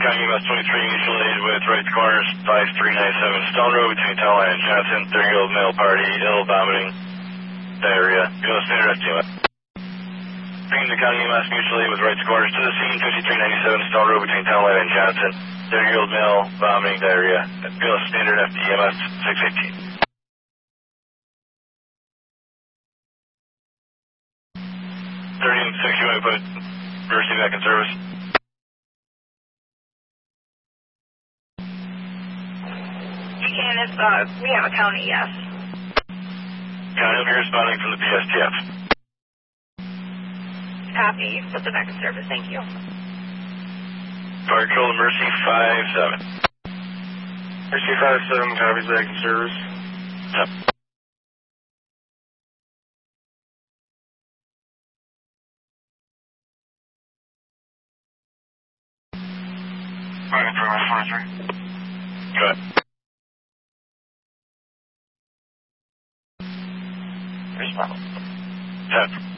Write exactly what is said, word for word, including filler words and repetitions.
County E M S twenty-three, mutual aid with right corners, five three nine seven Stone Road between Town Line and Johnson. thirty-year-old male party, ill, vomiting, diarrhea. Go standard F T M S. Bringing the County E M S mutual aid with right corners to the scene, fifty-three ninety-seven Stone Road between Town Line and Johnson. thirty-year-old male, vomiting, diarrhea. Go standard F T M S six eighteen. thirty and six, you want to put Mercy back in service? And if uh, we have a county, yes. County, will be responding from the P S T F. Copy. Put the back in service. Thank you. Fire Control to Mercy five seven. Mercy five seven, copies back in service. Yep. Fire Control twenty-three. Go ahead. Respond. ten.